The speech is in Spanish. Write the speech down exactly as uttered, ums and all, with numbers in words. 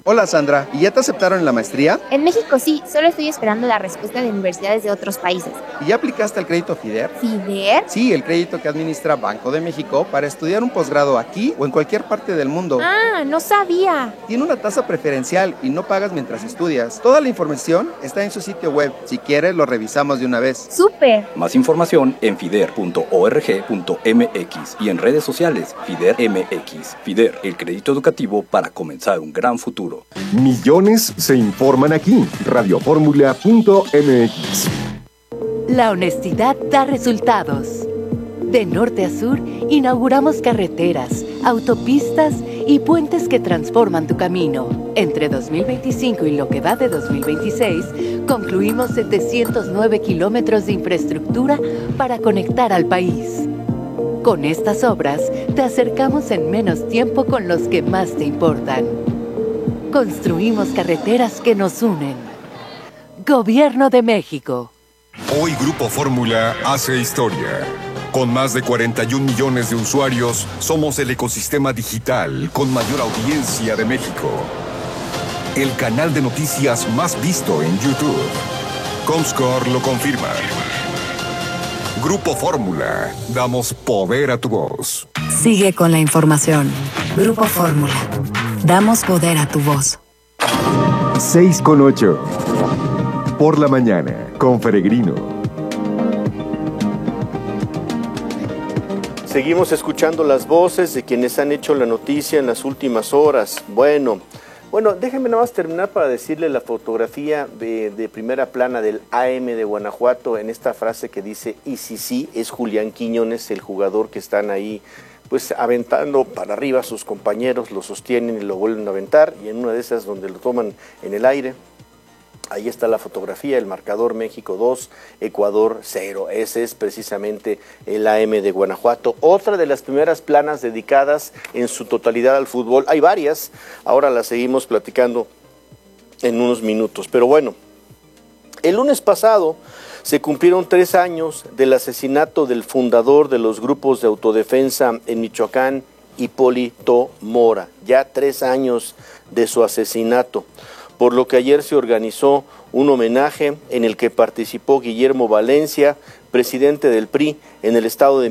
Hola Sandra, ¿y ya te aceptaron en la maestría? En México sí, solo estoy esperando la respuesta de universidades de otros países. ¿Y ya aplicaste al crédito FIDER? ¿FIDER? Sí, el crédito que administra Banco de México para estudiar un posgrado aquí o en cualquier parte del mundo. Ah, no sabía. Tiene una tasa preferencial y no pagas mientras estudias. Toda la información está en su sitio web. Si quieres, lo revisamos de una vez. ¡Súper! Más información en fider punto org punto mx y en redes sociales FIDER M X. FIDER, el crédito educativo para comenzar un gran futuro. Millones se informan aquí. radio fórmula punto m x. La honestidad da resultados. De norte a sur, inauguramos carreteras, autopistas y puentes que transforman tu camino. Entre dos mil veinticinco y lo que va de dos mil veintiséis, concluimos setecientos nueve kilómetros de infraestructura para conectar al país. Con estas obras, te acercamos en menos tiempo con los que más te importan. Construimos carreteras que nos unen. Gobierno de México. Hoy Grupo Fórmula hace historia. Con más de cuarenta y un millones de usuarios, somos el ecosistema digital con mayor audiencia de México. El canal de noticias más visto en YouTube. Comscore lo confirma. Grupo Fórmula. Damos poder a tu voz. Sigue con la información. Grupo Fórmula. Damos poder a tu voz. seis con ocho. Por la mañana, con Peregrino. Seguimos escuchando las voces de quienes han hecho la noticia en las últimas horas. Bueno, bueno, déjenme nada más terminar para decirle la fotografía de, de primera plana del A M de Guanajuato en esta frase que dice, y si sí, es Julián Quiñones, el jugador que están ahí pues aventando para arriba a sus compañeros, lo sostienen y lo vuelven a aventar, y en una de esas donde lo toman en el aire, ahí está la fotografía, el marcador México dos, Ecuador cero. Ese es precisamente el A M de Guanajuato. Otra de las primeras planas dedicadas en su totalidad al fútbol. Hay varias, ahora las seguimos platicando en unos minutos. Pero bueno, el lunes pasado se cumplieron tres años del asesinato del fundador de los grupos de autodefensa en Michoacán, Hipólito Mora. Ya tres años de su asesinato, por lo que ayer se organizó un homenaje en el que participó Guillermo Valencia, presidente del P R I en el estado de